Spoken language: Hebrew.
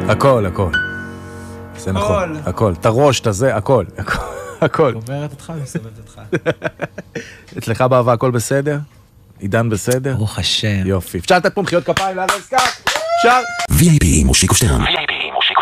הכל, הכל. זה נכון, הכל. את הראש, את הזה, הכל. הכל. גומרת אותך ומסובבת אותך. אצלך באהבה הכל בסדר? עידן בסדר? ברוך השם. יופי. אפשר לתת פה מחיאות כפיים לארז קאט? אפשר? VIP עם מושיקו שטרן.